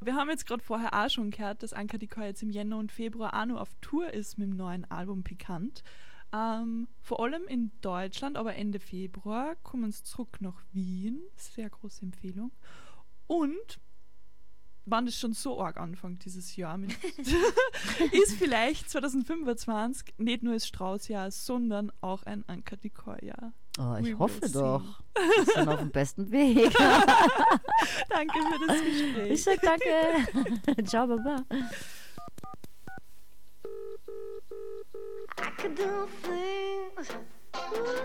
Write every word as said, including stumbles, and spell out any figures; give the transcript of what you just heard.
Wir haben jetzt gerade vorher auch schon gehört, dass Anka Dikoi jetzt im Jänner und Februar auch noch auf Tour ist mit dem neuen Album Pikant. Ähm, vor allem in Deutschland, aber Ende Februar kommen sie zurück nach Wien. Sehr große Empfehlung. Und wann es schon so arg anfängt dieses Jahr, mit ist vielleicht zwanzig fünfundzwanzig nicht nur das Straußjahr, sondern auch ein Anka Dikoi-Jahr. Oh, ich We hoffe will doch. Wir sind auf dem besten Weg. Danke für das Gespräch. Ich sag danke. Ciao, Baba. I could do things